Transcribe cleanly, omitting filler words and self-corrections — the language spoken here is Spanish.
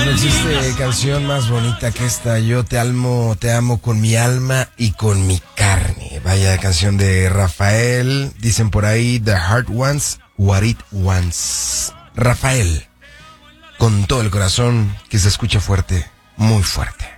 No existe canción más bonita que esta. Yo te amo con mi alma y con mi carne. Vaya canción de Rafael. Dicen por ahí, the heart wants what it wants. Rafael, con todo el corazón, que se escucha fuerte, muy fuerte.